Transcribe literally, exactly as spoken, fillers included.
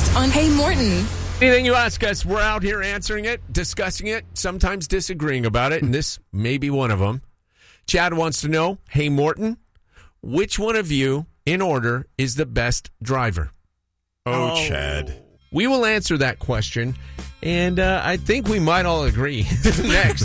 on Hey Morton. Anything you ask us, we're out here answering it, discussing it, sometimes disagreeing about it, and this may be one of them. Chad wants to know, hey, Morton, which one of you, in order, is the best driver? Oh, oh. Chad. We will answer that question, and uh, I think we might all agree next.